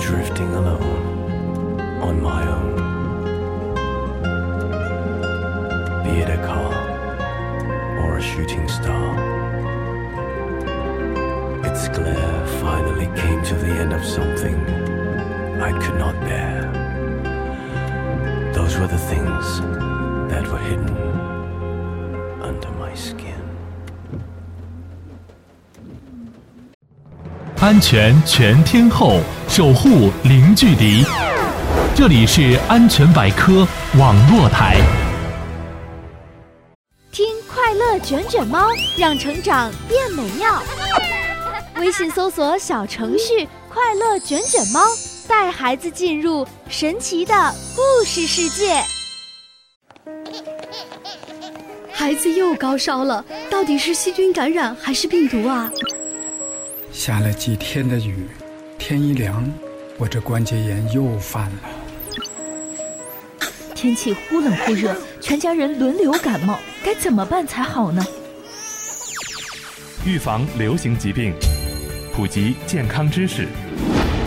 drifting alone on my own. Be it a car or a shooting star, its glare finally came to the end of something I could not bear. Those were the things that were hidden under my skin. 安全全天候，守护零距离。这里是安全百科网络台。 听快乐卷卷猫，让成长变美妙。微信搜索小程序“快乐卷卷猫”，带孩子进入神奇的故事世界。 孩子又高烧了，到底是细菌感染还是病毒啊？ 下了几天的雨，天一凉，我这关节炎又犯了。 天气忽冷忽热，全家人轮流感冒，该怎么办才好呢？ 预防流行疾病，普及健康知识，